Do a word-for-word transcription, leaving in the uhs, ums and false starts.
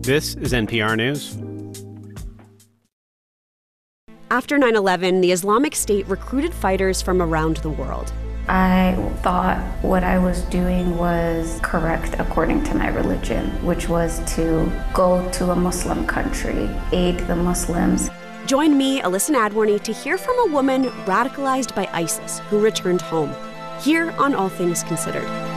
This is N P R News. After nine eleven, the Islamic State recruited fighters from around the world. I thought what I was doing was correct according to my religion, which was to go to a Muslim country, aid the Muslims. Join me, Alyssa Nadworny, to hear from a woman radicalized by ISIS who returned home, here on All Things Considered.